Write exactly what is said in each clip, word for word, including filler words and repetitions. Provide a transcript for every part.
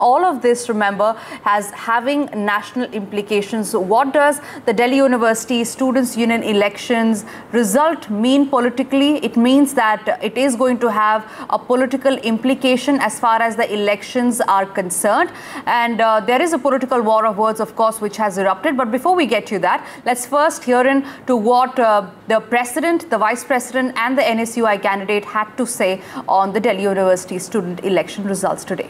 All of this, remember, has having national implications. So what does the Delhi University Students' Union elections result mean politically? It means that it is going to have a political implication as far as the elections are concerned. And uh, there is a political war of words, of course, which has erupted. But before we get to that, let's first hear in to what uh, the President, the Vice President and the N S U I candidate had to say on the Delhi University student election results today.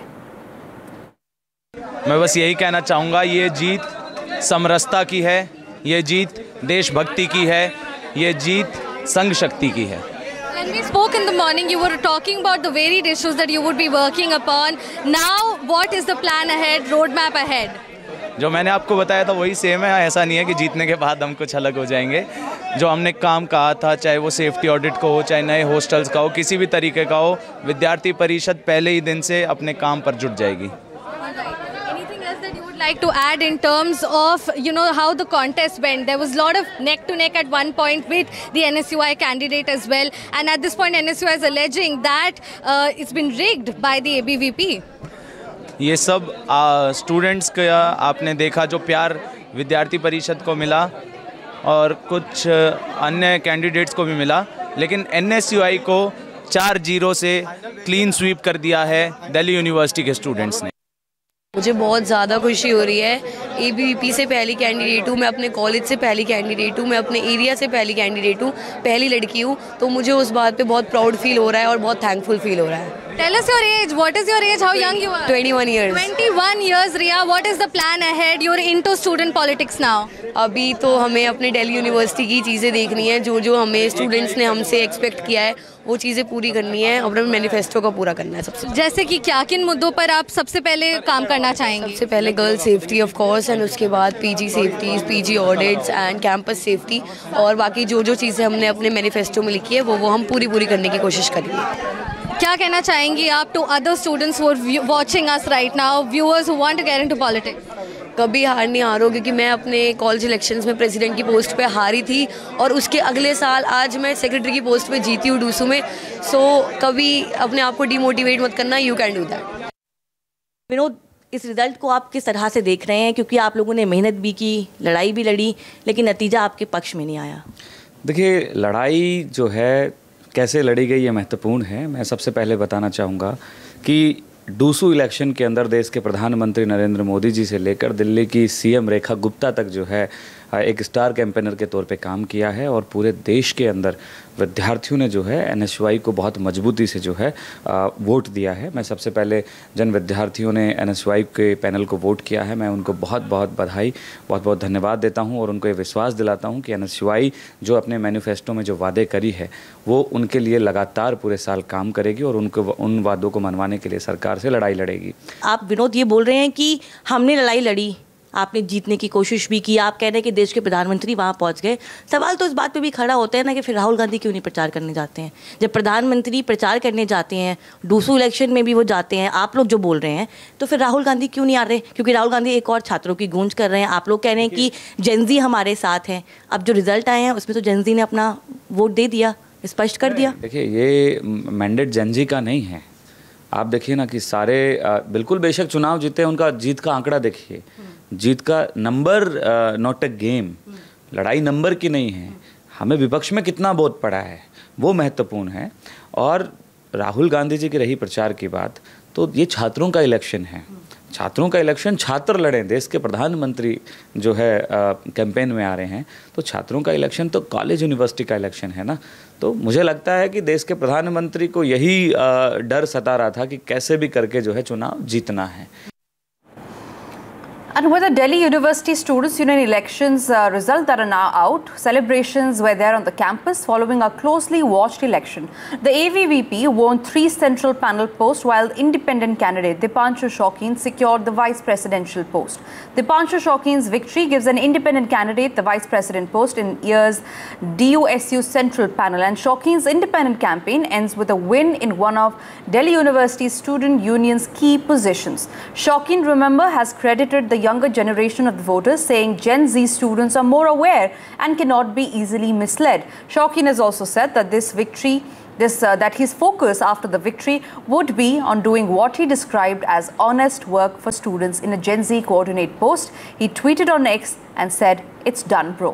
मैं बस यही कहना चाहूँगा, ये जीत समरसता की है, ये जीत देशभक्ति की है, ये जीत संघ शक्ति की है. When we spoke in the morning, you were talking about the varied issues that you would be working upon. Now, what is the plan ahead, roadmap ahead? जो मैंने आपको बताया था वही सेम है. ऐसा नहीं है कि जीतने के बाद हम कुछ अलग हो जाएंगे. जो हमने काम कहा था, चाहे वो सेफ्टी ऑडिट को हो, चाहे नए हॉस्टल्स का हो, किसी भी तरीके का हो, विद्यार्थी परिषद पहले ही दिन से अपने काम पर जुट जाएगी. Like to add in terms of, you know, how the contest went. There was a lot of neck to neck at one point with the N S U I candidate as well, and at this point N S U I is alleging that uh, it's been rigged by the A B V P. ये सब students का आपने देखा, जो प्यार विद्यार्थी परिषद को मिला और कुछ अन्य कैंडिडेट्स को भी मिला, लेकिन N S U I को चार जीरो से क्लीन स्वीप कर दिया है दिल्ली यूनिवर्सिटी के स्टूडेंट्स ने. मुझे बहुत ज़्यादा खुशी हो रही है. ए बी वी पी से पहली कैंडिडेट हूँ, मैं अपने कॉलेज से पहली कैंडिडेट हूँ, मैं अपने एरिया से पहली कैंडिडेट हूँ, पहली लड़की हूँ, तो मुझे उस बात पे बहुत प्राउड फील हो रहा है और बहुत थैंकफुल फील हो रहा है. Tell us your age. What is your age? How young you are? twenty-one years. twenty-one years, Riya. What is the plan ahead? You're into student politics now. अभी तो हमें अपने दिल्ली यूनिवर्सिटी की चीज़ें देखनी है. जो जो हमें स्टूडेंट्स ने हमसे एक्सपेक्ट किया है वो चीज़ें पूरी करनी है, अपने मैनिफेस्टो का पूरा करना है. सबसे जैसे कि क्या किन मुद्दों पर आप सबसे पहले काम करना चाहेंगे? सबसे पहले girl safety of course, and उसके बाद PG safety, PG audits and campus safety, और बाकी जो जो चीज़ें हमने अपने मैनिफेस्टो में लिखी है वो वो हम पूरी पूरी करने की कोशिश करेंगे. क्या कहना चाहेंगी आप to other students who are watching us right now, viewers who want to get into politics? कभी हार नहीं हारो, क्योंकि मैं अपने कॉलेज इलेक्शंस में प्रेसिडेंट की पोस्ट पे हारी थी और उसके अगले साल आज मैं सेक्रेटरी की पोस्ट पे जीती हूँ डूसू में. सो कभी अपने आप को डिमोटिवेट मत करना, you can do that. Vinod, इस रिज़ल्ट को आप किस तरह से देख रहे हैं, क्योंकि आप लोगों ने मेहनत भी की, लड़ाई भी लड़ी, लेकिन नतीजा आपके पक्ष में नहीं आया? देखिए, लड़ाई जो है कैसे लड़ी गई ये महत्वपूर्ण है. मैं सबसे पहले बताना चाहूँगा कि डूसू इलेक्शन के अंदर देश के प्रधानमंत्री नरेंद्र मोदी जी से लेकर दिल्ली की सीएम रेखा गुप्ता तक जो है एक स्टार कैंपेनर के तौर पे काम किया है, और पूरे देश के अंदर विद्यार्थियों ने जो है एन एस यू आई को बहुत मजबूती से जो है आ, वोट दिया है. मैं सबसे पहले जन विद्यार्थियों ने एन एस यू आई के पैनल को वोट किया है, मैं उनको बहुत बहुत बधाई, बहुत बहुत धन्यवाद देता हूं, और उनको ये विश्वास दिलाता हूं कि एन एस यू आई जो अपने मैनिफेस्टो में जो वादे करी है वो उनके लिए लगातार पूरे साल काम करेगी, और उनको उन वादों को मनवाने के लिए सरकार से लड़ाई लड़ेगी. आप विनोद ये बोल रहे हैं कि हमने लड़ाई लड़ी, आपने जीतने की कोशिश भी की, आप कह रहे हैं कि देश के प्रधानमंत्री वहाँ पहुँच गए. सवाल तो इस बात पे भी खड़ा होता है ना कि फिर राहुल गांधी क्यों नहीं प्रचार करने जाते हैं? जब प्रधानमंत्री प्रचार करने जाते हैं, डूसू इलेक्शन में भी वो जाते हैं, आप लोग जो बोल रहे हैं, तो फिर राहुल गांधी क्यों नहीं आ रहे? क्योंकि राहुल गांधी एक और छात्रों की गूंज कर रहे हैं. आप लोग कह रहे हैं कि जेनजी हमारे साथ हैं. अब जो रिजल्ट आए हैं उसमें तो जेनजी ने अपना वोट दे दिया, स्पष्ट कर दिया. देखिए, ये मैंडेट जेनजी का नहीं है. आप देखिए ना कि सारे बिल्कुल बेशक चुनाव जीते, उनका जीत का आंकड़ा देखिए, जीत का नंबर नॉट अ गेम. लड़ाई नंबर की नहीं है, हमें विपक्ष में कितना वोट पड़ा है वो महत्वपूर्ण है. और राहुल गांधी जी की रही प्रचार की बात, तो ये छात्रों का इलेक्शन है. छात्रों का इलेक्शन, छात्र लड़ें, देश के प्रधानमंत्री जो है कैंपेन में आ रहे हैं, तो छात्रों का इलेक्शन तो कॉलेज यूनिवर्सिटी का इलेक्शन है ना. तो मुझे लगता है कि देश के प्रधानमंत्री को यही आ, डर सता रहा था कि कैसे भी करके जो है चुनाव जीतना है. And with the Delhi University Students' Union elections uh, results that are now out, celebrations were there on the campus following a closely watched election. The A V V P won three central panel posts, while the independent candidate Dipanshu Shaukin secured the vice presidential post. Dipanshu Shaukin's victory gives an independent candidate the vice president post in year's D U S U central panel, and Shaukin's independent campaign ends with a win in one of Delhi University Student Union's key positions. Shaukin, remember, has credited the younger generation of the voters, saying Gen Z students are more aware and cannot be easily misled. Shaukin has also said that this victory This uh, that his focus after the victory would be on doing what he described as honest work for students in a Gen Z coordinate post. He tweeted on X and said, "It's done, bro."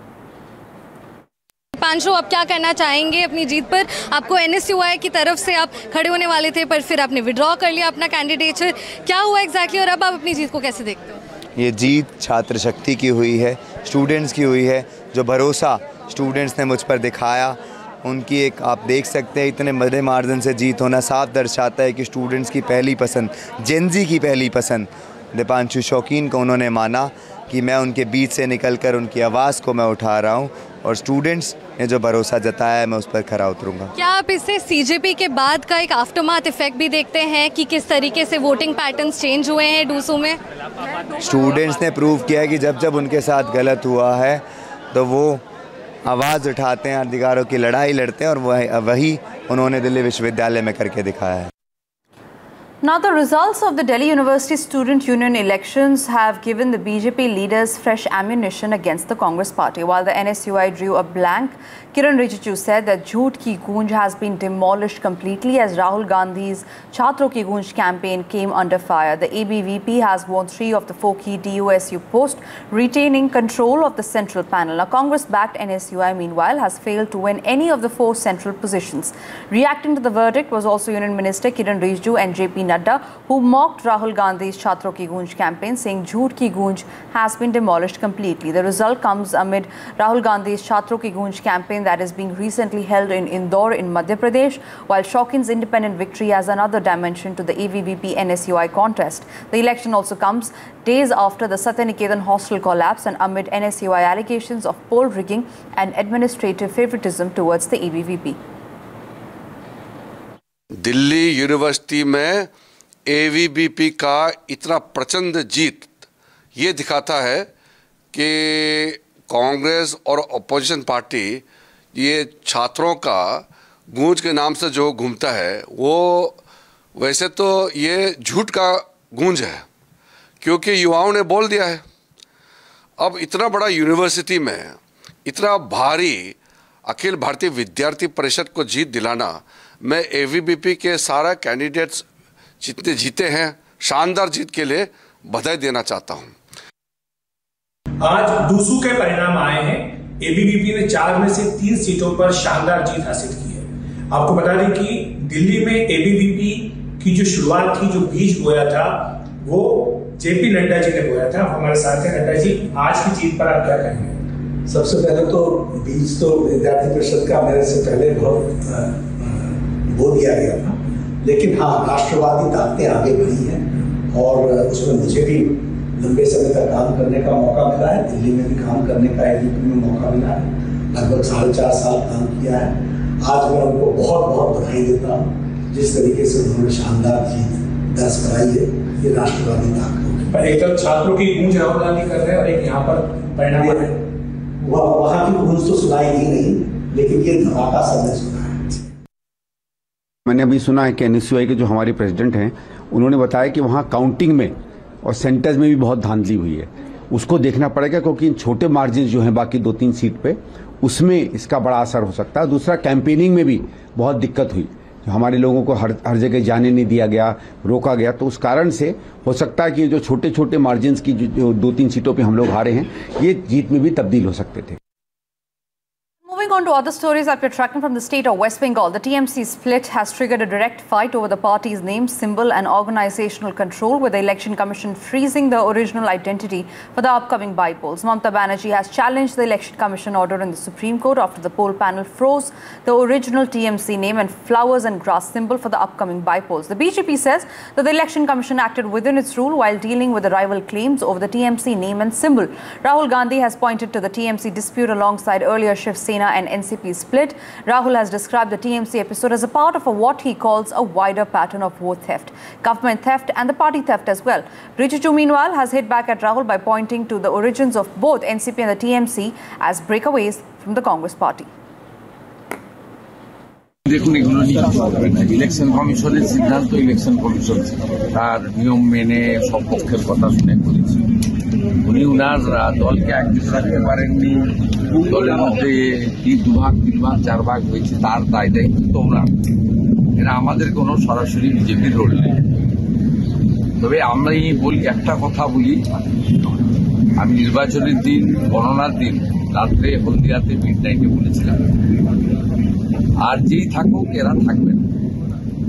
पांचो, आप क्या कहना चाहेंगे अपनी जीत पर? आपको NSUI की तरफ से आप खड़े होने वाले थे, पर फिर आपने विड्रॉ कर लिया अपना कैंडिडेचर। क्या हुआ एग्जैक्टली और अब आप अपनी जीत को कैसे देखते हो? ये जीत छात्र शक्ति की हुई है, स्टूडेंट्स की हुई है। जो भरोसा स्टूडेंट्स ने मुझ पर दिखाया, उनकी एक आप देख सकते हैं इतने बड़े मार्जिन से जीत होना साफ दर्शाता है कि स्टूडेंट्स की पहली पसंद, जेनजी की पहली पसंद दीपांशु शौकीन को उन्होंने माना कि मैं उनके बीच से निकलकर उनकी आवाज़ को मैं उठा रहा हूं और स्टूडेंट्स ने जो भरोसा जताया है मैं उस पर खरा उतरूंगा। क्या आप इससे सीजेपी के बाद का एक आफ्टरमाथ इफेक्ट भी देखते हैं कि किस तरीके से वोटिंग पैटर्न्स चेंज हुए हैं डूसू में? स्टूडेंट्स ने प्रूव किया कि जब जब उनके साथ गलत हुआ है तो वो आवाज़ उठाते हैं, अधिकारों की लड़ाई लड़ते हैं और वही वही उन्होंने दिल्ली विश्वविद्यालय में करके दिखाया है। Now, the results of the Delhi University Student Union elections have given the B J P leaders fresh ammunition against the Congress party. While the N S U I drew a blank, Kiran Rijiju said that Jhoot Ki Goonj has been demolished completely as Rahul Gandhi's Chhatron Ki Goonj campaign came under fire. The A B V P has won three of the four key D U S U posts, retaining control of the central panel. Now, Congress-backed N S U I, meanwhile, has failed to win any of the four central positions. Reacting to the verdict was also Union Minister Kiran Rijiju and J P Nadda, who mocked Rahul Gandhi's Chhatron Ki Goonj campaign, saying Jhoot Ki Goonj has been demolished completely. The result comes amid Rahul Gandhi's Chhatron Ki Goonj campaign that is being recently held in Indore in Madhya Pradesh, while Shaukin's independent victory adds another dimension to the A V V P N S U I contest. The election also comes days after the Satyaniketan hostel collapse and amid N S U I allegations of poll rigging and administrative favoritism towards the A B V P. Delhi university में A V B P का इतना प्रचंड जीत ये दिखाता है कि कांग्रेस और opposition party ये छात्रों का गूंज के नाम से जो घूमता है वो वैसे तो ये झूठ का गूंज है, क्योंकि युवाओं ने बोल दिया है। अब इतना बड़ा यूनिवर्सिटी में इतना भारी अखिल भारतीय विद्यार्थी परिषद को जीत दिलाना, मैं ए वी बी पी के सारा कैंडिडेट्स जितने जीते हैं शानदार जीत के लिए बधाई देना चाहता हूं। आज डूसू के परिणाम आए हैं। ए बी वी पी ने चार में से तीन सीटों पर शानदार जीत हासिल की है। आपको बता दें कि दिल्ली में ए बी वी पी की जो शुरुआत थी, जो बीज बोया था, वो जे पी नड्डा जी ने बोया था। हमारे साथ हैं नड्डा जी, आज की जीत पर आप क्या कहेंगे? सबसे पहले तो बीज तो विद्यार्थी परिषद का मेरे से पहले बहुत बो दिया गया था, लेकिन हाँ, राष्ट्रवादी ताकतें आगे बढ़ी हैं और उसमें मुझे भी लंबे समय तक काम करने का मौका मिला है। दिल्ली में भी काम करने का ए बी वी पी में मौका मिला है। लगभग साढ़े चार साल काम किया है। आज मैं उनको बहुत बहुत बधाई देता हूँ। जिस तरीके से उन्होंने शानदार जीत दर्ज कराई है, ये राष्ट्रवादी ताकत पर एक तरफ छात्रों की गूंज राहुल गांधी कर रहे हैं और एक यहाँ पर परिणाम है। वहाँ की गूंज तो सुनाई दी नहीं, लेकिन ये धमाका सबने सुना है। मैंने अभी सुना है कि एन एस यू आई के जो हमारे प्रेसिडेंट हैं, उन्होंने बताया कि वहाँ काउंटिंग में और सेंटर्स में भी बहुत धांधली हुई है। उसको देखना पड़ेगा, क्योंकि इन छोटे मार्जिन जो हैं बाकी दो तीन सीट पे, उसमें इसका बड़ा असर हो सकता है। दूसरा, कैंपेनिंग में भी बहुत दिक्कत हुई, हमारे लोगों को हर हर जगह जाने नहीं दिया गया, रोका गया, तो उस कारण से हो सकता है कि जो छोटे छोटे मार्जिन की जो, जो दो तीन सीटों पे हम लोग हारे हैं, ये जीत में भी तब्दील हो सकते थे। Moving on to other stories that we're tracking from the state of West Bengal, the T M C split has triggered a direct fight over the party's name, symbol and organizational control, with the Election Commission freezing the original identity for the upcoming by-polls. Mamata Banerjee has challenged the Election Commission order in the Supreme Court after the poll panel froze the original T M C name and flowers and grass symbol for the upcoming by-polls. The B J P says that the Election Commission acted within its rule while dealing with the rival claims over the T M C name and symbol. Rahul Gandhi has pointed to the T M C dispute alongside earlier Shiv Sena and N C P split. Rahul has described the T M C episode as a part of a, what he calls a wider pattern of vote theft, government theft and the party theft as well. Rijiju, meanwhile, has hit back at Rahul by pointing to the origins of both N C P and the T M C as breakaways from the Congress party. দেখুন, এগুলো নিয়ে কিছু হবে না। Election কমিশনের সিদ্ধান্ত election commission তার নিয়ম মেনে সব পক্ষের কথা শুনে করেছে। উনি উনার দলকে একজুট রাখতে পারেননি, দলের মধ্যে কি দুভাগ তিন ভাগ চার ভাগ হয়েছে তার দায়টাই কিন্তু ওনার। এটা আমাদের কোনো সরাসরি বিজেপির রোল নেই। তবে আমরা বলি একটা কথা বলি, আমি নির্বাচনের দিন গণনার দিন রাত্রে হলদিয়াতে মিড নাইটে বলেছিলাম, আর যেই থাকুক এরা থাকবে না।